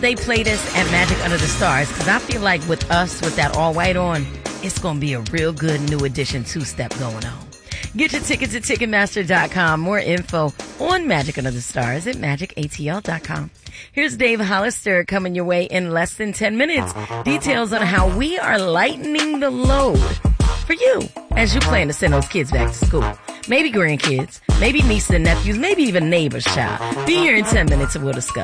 they play this at Magic Under the Stars? Because I feel like with us, with that all white on, it's going to be a real good new edition two-step going on. Get your tickets at Ticketmaster.com. More info on Magic Under the Stars at MagicATL.com. Here's Dave Hollister coming your way in less than 10 minutes. Details on how we are lightening the load for you as you plan to send those kids back to school. Maybe grandkids, maybe nieces and nephews, maybe even neighbor's child. Be here in 10 minutes and we'll discuss.